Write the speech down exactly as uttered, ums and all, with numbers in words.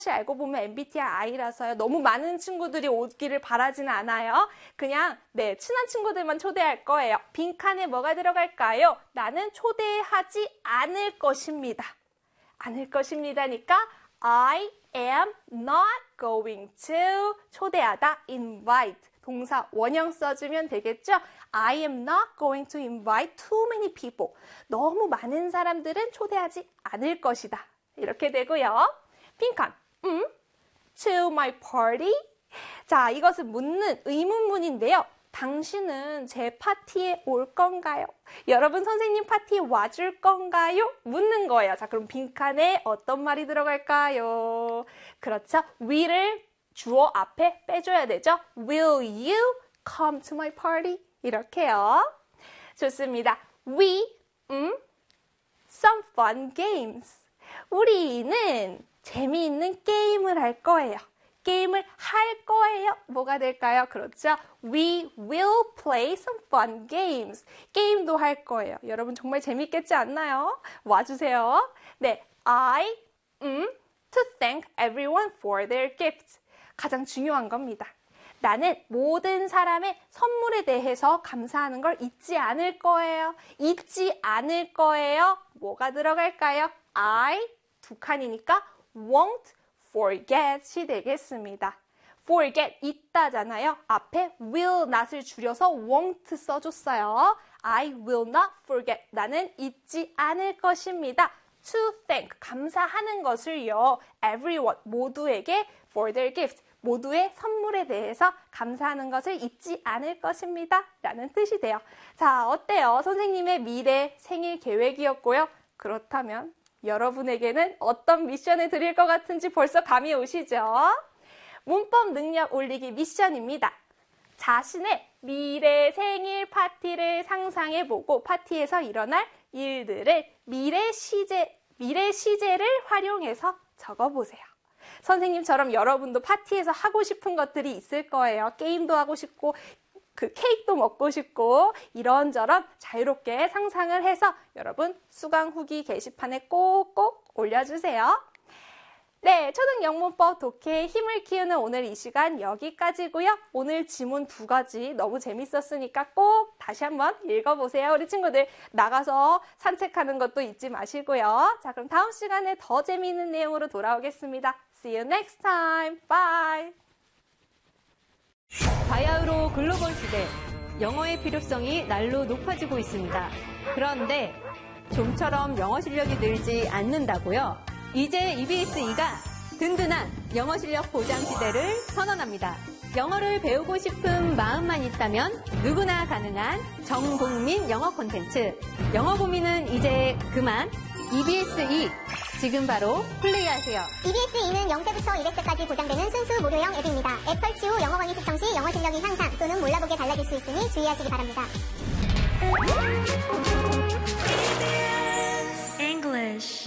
알고 보면 엠비티아이 아이라서요. 너무 많은 친구들이 오기를 바라지는 않아요. 그냥 네 친한 친구들만 초대할 거예요. 빈칸에 뭐가 들어갈까요? 나는 초대하지 않을 것입니다. 않을 것입니다니까 I am not going to 초대하다 invite 동사 원형 써주면 되겠죠? I am not going to invite too many people. 너무 많은 사람들은 초대하지 않을 것이다. 이렇게 되고요. 빈칸 음, to my party. 자, 이것은 묻는 의문문인데요. 당신은 제 파티에 올 건가요? 여러분 선생님 파티에 와줄 건가요? 묻는 거예요. 자, 그럼 빈칸에 어떤 말이 들어갈까요? 그렇죠. will을 주어 앞에 빼줘야 되죠. Will you come to my party? 이렇게요. 좋습니다. We, 음, some fun games. 우리는 재미있는 게임을 할 거예요. 게임을 할 거예요. 뭐가 될까요? 그렇죠. We will play some fun games. 게임도 할 거예요. 여러분 정말 재밌겠지 않나요? 와주세요. 네, I, 음, to thank everyone for their gifts. 가장 중요한 겁니다. 나는 모든 사람의 선물에 대해서 감사하는 걸 잊지 않을 거예요. 잊지 않을 거예요. 뭐가 들어갈까요? I, 두 칸이니까 won't forget이 되겠습니다. forget, 잊다잖아요. 앞에 will not을 줄여서 won't 써줬어요. I will not forget. 나는 잊지 않을 것입니다. to thank, 감사하는 것을요. everyone, 모두에게 for their gift, 모두의 선물에 대해서 감사하는 것을 잊지 않을 것입니다. 라는 뜻이 돼요. 자, 어때요? 선생님의 미래 생일 계획이었고요. 그렇다면 여러분에게는 어떤 미션을 드릴 것 같은지 벌써 감이 오시죠? 문법 능력 올리기 미션입니다. 자신의 미래 생일 파티를 상상해보고 파티에서 일어날 일들을 미래 시제, 미래 시제를 활용해서 적어보세요. 선생님처럼 여러분도 파티에서 하고 싶은 것들이 있을 거예요. 게임도 하고 싶고 그 케이크도 먹고 싶고 이런저런 자유롭게 상상을 해서 여러분 수강 후기 게시판에 꼭꼭 올려주세요. 네, 초등 영문법 독해의 힘을 키우는 오늘 이 시간 여기까지고요. 오늘 지문 두 가지 너무 재밌었으니까 꼭 다시 한번 읽어보세요. 우리 친구들 나가서 산책하는 것도 잊지 마시고요. 자, 그럼 다음 시간에 더 재미있는 내용으로 돌아오겠습니다. See you next time. Bye. 바야흐로 글로벌 시대, 영어의 필요성이 날로 높아지고 있습니다. 그런데 좀처럼 영어 실력이 늘지 않는다고요? 이제 이비에스이가 든든한 영어 실력 보장 시대를 선언합니다. 영어를 배우고 싶은 마음만 있다면 누구나 가능한 전국민 영어 콘텐츠. 영어 고민은 이제 그만. 이비에스이 지금 바로 플레이하세요. 이비에스이는 영 세부터 이백 세까지 보장되는 순수 무료형 앱입니다. 앱 설치 후 영어 강의 시청 시 영어 실력이 향상 또는 몰라보게 달라질 수 있으니 주의하시기 바랍니다. English